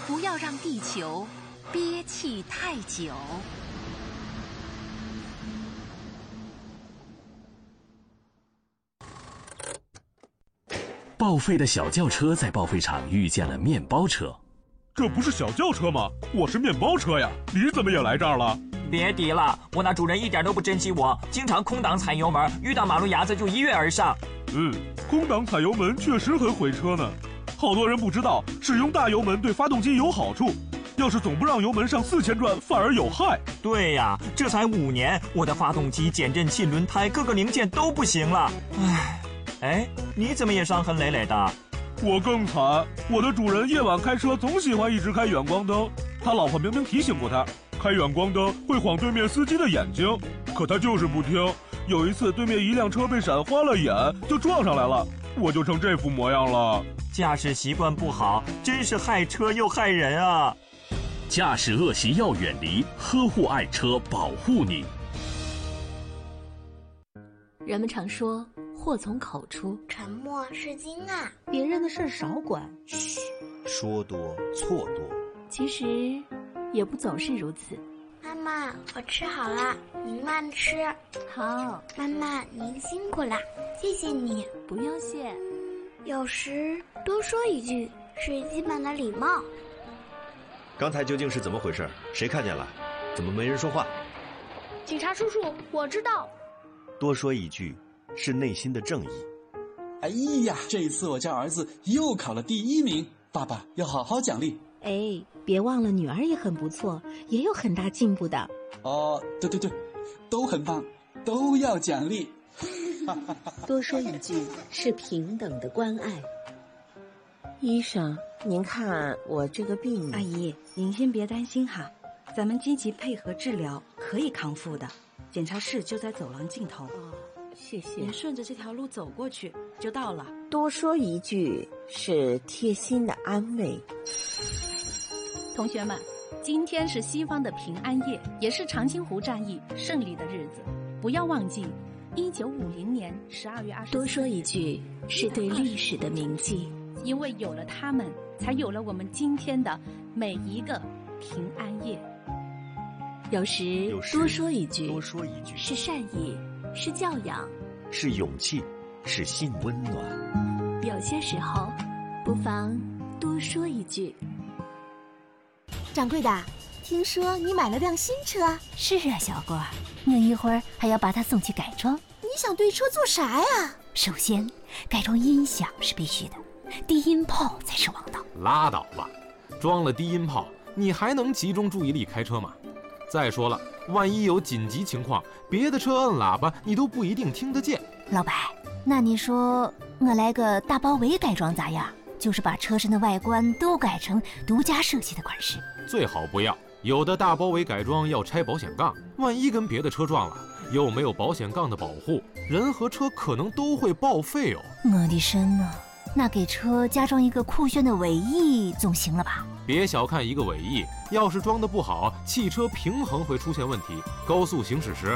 不要让地球憋气太久。 报废的小轿车在报废厂遇见了面包车。 这不是小轿车吗？我是面包车呀，你怎么也来这儿了？ 别提了，我那主人一点都不珍惜我，经常空档踩油门，遇到马路牙子就一跃而上。 空档踩油门确实很毁车呢。好多人不知道，使用大油门对发动机有好处，要是总不让油门上4000转，反而有害。 对呀，这才5年，我的发动机、减震器、轮胎各个零件都不行了。哎，你怎么也伤痕累累的？ 我更惨，我的主人夜晚开车总喜欢一直开远光灯，他老婆明明提醒过他，开远光灯会晃对面司机的眼睛，可他就是不听。有一次对面一辆车被闪花了眼，就撞上来了，我就成这副模样了。 驾驶习惯不好，真是害车又害人啊！ 驾驶恶习要远离，呵护爱车，保护你。 人们常说祸从口出， 沉默是金啊， 别人的事少管， 嘘，说多错多。 其实也不总是如此。 妈妈，我吃好了，您慢吃。 好， 妈妈您辛苦了，谢谢你。 不用谢。 有时多说一句是基本的礼貌。 刚才究竟是怎么回事？谁看见了？怎么没人说话？ 警察叔叔，我知道。 多说一句是内心的正义。 哎呀，这一次我家儿子又考了第1名，爸爸要好好奖励。 哎，别忘了女儿也很不错，也有很大进步的。 哦，对，都很棒，都要奖励。 多说一句是平等的关爱。医生，您看我这个病…… 阿姨，您先别担心哈，咱们积极配合治疗，可以康复的。检查室就在走廊尽头。 谢谢。 您顺着这条路走过去就到了。 多说一句是贴心的安慰。 同学们，今天是西方的平安夜，也是长津湖战役胜利的日子。不要忘记，1950年12月24日。 多说一句是对历史的铭记， 因为有了他们，才有了我们今天的每一个平安夜。 有时多说一句是善意，是教养， 是勇气，是心温暖。 有些时候不妨多说一句。 掌柜的，听说你买了辆新车？ 是啊，小郭，我一会儿还要把它送去改装。 你想对车做啥呀？ 首先，改装音响是必须的，低音炮才是王道。 拉倒吧，装了低音炮，你还能集中注意力开车吗？再说了，万一有紧急情况，别的车摁喇叭你都不一定听得见。 老白，那你说我来个大包围改装咋样？就是把车身的外观都改成独家设计的款式。 最好不要，有的大包围改装要拆保险杠，万一跟别的车撞了，又没有保险杠的保护，人和车可能都会报废哦。 我的神啊，那给车加装一个酷炫的尾翼总行了吧？ 别小看一个尾翼，要是装得不好，汽车平衡会出现问题。高速行驶时，